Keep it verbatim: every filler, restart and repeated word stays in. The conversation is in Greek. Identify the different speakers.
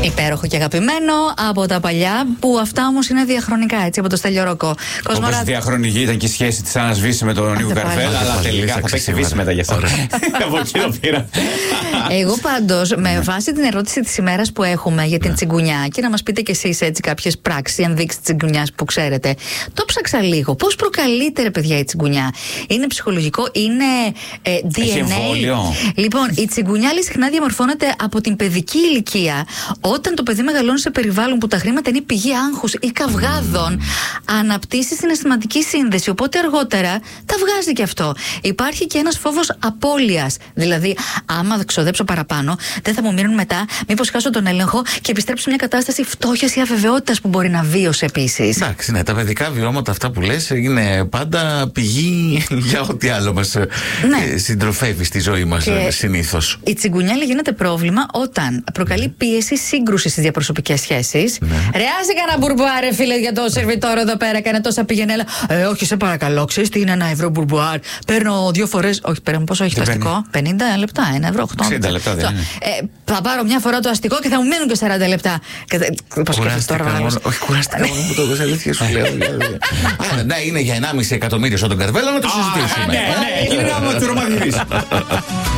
Speaker 1: Υπέροχο και αγαπημένο από τα παλιά, που αυτά όμως είναι διαχρονικά, έτσι, από το Στέλιο Ροκό.
Speaker 2: Όπως διαχρονική ήταν και η σχέση της Άννας Βύση με τον Νίκο Καρβέλα, αλλά τελικά θα παίξει Βύση μετά για αυτό. Από εκεί το πήρα.
Speaker 1: Εγώ πάντως, με βάση την ερώτηση της ημέρας που έχουμε για την τσιγκουνιά, και να μας πείτε κι εσείς έτσι κάποιες πράξεις, ενδείξεις τσιγκουνιάς που ξέρετε, το ψάξα λίγο. Πώς προκαλείται, ρε παιδιά, η τσιγκουνιά? Είναι ψυχολογικό, είναι ε, ντι εν έι?
Speaker 2: Έχει εμβόλιο?
Speaker 1: Λοιπόν, η τσιγκουνιά συχνά διαμορφώνεται από την παιδική ηλικία, όταν το παιδί μεγαλώνει σε περιβάλλον που τα χρήματα είναι πηγή άγχους ή καυγάδων, mm. αναπτύσσει συναισθηματική σύνδεση. Οπότε αργότερα τα βγάζει και αυτό. Υπάρχει και ένας φόβος απώλειας. Δηλαδή, άμα ξοδέψω παραπάνω, δεν θα μου μείνουν μετά, μήπως χάσω τον έλεγχο και επιστρέψω σε μια κατάσταση φτώχειας ή αβεβαιότητας που μπορεί να βίωσε επίσης.
Speaker 3: Εντάξει, ναι, τα παιδικά βιώματα αυτά που λες είναι πάντα πηγή για ό,τι άλλο μας ναι. συντροφεύει στη ζωή μας συνήθως.
Speaker 1: Η τσιγκουνιά γίνεται πρόβλημα όταν προκαλεί πίεση, σύγκρουση στις διαπροσωπικές σχέσεις.
Speaker 3: Ναι.
Speaker 1: Ρεάζει κανένα μπουρμπουάρ, ρε φίλε, για το σερβιτόρο εδώ πέρα, κάνε τόσα πηγενέλα. Ε, όχι, σε παρακαλώ, ξέρεις τι είναι ένα ευρώ μπουρμπουάρ? Παίρνω δύο φορές. Όχι, παίρνω πόσο έχει το αστικό? πενήντα λεπτά, ένα ευρώ, οκτώ.
Speaker 2: εξήντα λεπτά δεν είναι.
Speaker 1: Ε, θα πάρω μια φορά το αστικό και θα μου μείνουν και σαράντα λεπτά. Πώς σκέφτεσαι τώρα, Βάλλος?
Speaker 3: Όχι, κουράστηκα μόνο που το δες, αλήθεια σου λέω. Ναι, είναι για ενάμιση εκατομμύριο στον Καρβέλα, να το συζητήσουμε.
Speaker 2: Ναι, ναι, είναι ένα